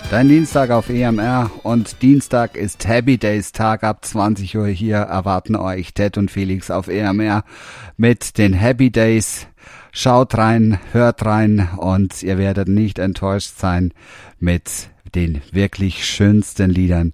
Dein Dienstag auf EMR und Dienstag ist Happy Days Tag. Ab 20 Uhr hier erwarten euch Ted und Felix auf EMR mit den Happy Days. Schaut rein, hört rein und ihr werdet nicht enttäuscht sein mit den wirklich schönsten Liedern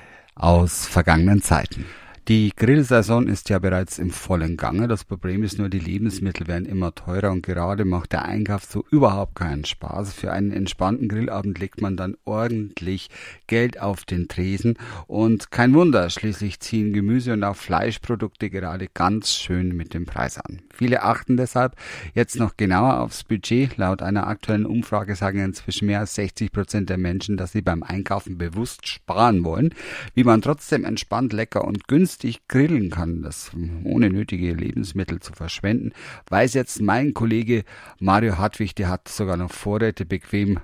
aus vergangenen Zeiten. Die Grillsaison ist ja bereits im vollen Gange. Das Problem ist nur, die Lebensmittel werden immer teurer und gerade macht der Einkauf so überhaupt keinen Spaß. Für einen entspannten Grillabend legt man dann ordentlich Geld auf den Tresen und kein Wunder, schließlich ziehen Gemüse und auch Fleischprodukte gerade ganz schön mit dem Preis an. Viele achten deshalb jetzt noch genauer aufs Budget. Laut einer aktuellen Umfrage sagen inzwischen mehr als 60% der Menschen, dass sie beim Einkaufen bewusst sparen wollen. Wie man trotzdem entspannt, lecker und günstig grillen kann, das ohne nötige Lebensmittel zu verschwenden, weiß jetzt mein Kollege Mario Hartwig, der hat sogar noch Vorräte bequem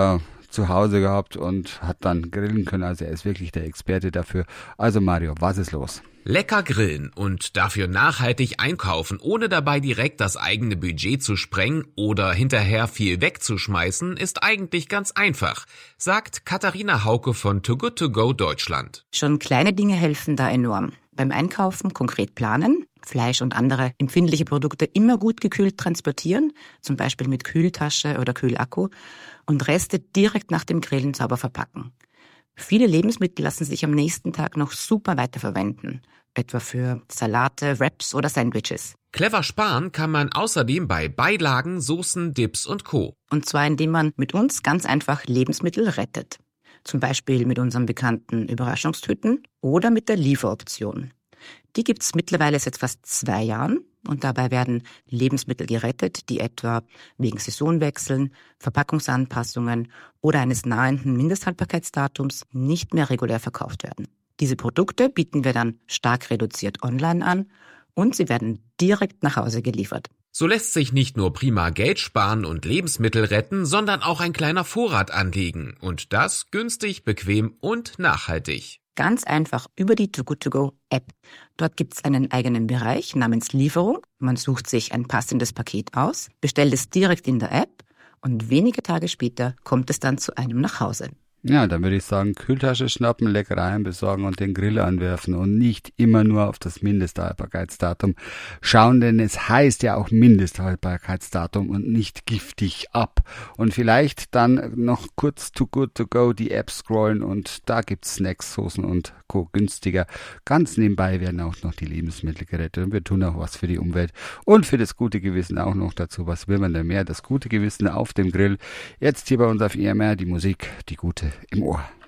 zu Hause gehabt und hat dann grillen können, also er ist wirklich der Experte dafür. Also Mario, was ist los? Lecker grillen und dafür nachhaltig einkaufen, ohne dabei direkt das eigene Budget zu sprengen oder hinterher viel wegzuschmeißen, ist eigentlich ganz einfach, sagt Katharina Hauke von Too Good To Go Deutschland. Schon kleine Dinge helfen da enorm. Beim Einkaufen konkret planen, Fleisch und andere empfindliche Produkte immer gut gekühlt transportieren, zum Beispiel mit Kühltasche oder Kühlakku, und Reste direkt nach dem Grillen sauber verpacken. Viele Lebensmittel lassen sich am nächsten Tag noch super weiterverwenden, etwa für Salate, Wraps oder Sandwiches. Clever sparen kann man außerdem bei Beilagen, Soßen, Dips und Co. Und zwar indem man mit uns ganz einfach Lebensmittel rettet. Zum Beispiel mit unseren bekannten Überraschungstüten oder mit der Lieferoption. Die gibt's mittlerweile seit fast 2 Jahren und dabei werden Lebensmittel gerettet, die etwa wegen Saisonwechseln, Verpackungsanpassungen oder eines nahenden Mindesthaltbarkeitsdatums nicht mehr regulär verkauft werden. Diese Produkte bieten wir dann stark reduziert online an und sie werden direkt nach Hause geliefert. So lässt sich nicht nur prima Geld sparen und Lebensmittel retten, sondern auch ein kleiner Vorrat anlegen. Und das günstig, bequem und nachhaltig. Ganz einfach über die Too Good To Go App. Dort gibt's einen eigenen Bereich namens Lieferung. Man sucht sich ein passendes Paket aus, bestellt es direkt in der App und wenige Tage später kommt es dann zu einem nach Hause. Ja, dann würde ich sagen, Kühltasche schnappen, Leckereien besorgen und den Grill anwerfen und nicht immer nur auf das Mindesthaltbarkeitsdatum schauen, denn es heißt ja auch Mindesthaltbarkeitsdatum und nicht giftig ab. Und vielleicht dann noch kurz Too Good To Go die App scrollen und da gibt's Snacks, Soßen und Co. günstiger. Ganz nebenbei werden auch noch die Lebensmittel gerettet und wir tun auch was für die Umwelt und für das gute Gewissen auch noch dazu. Was will man denn mehr? Das gute Gewissen auf dem Grill. Jetzt hier bei uns auf EMR die Musik, die gute im Ohr.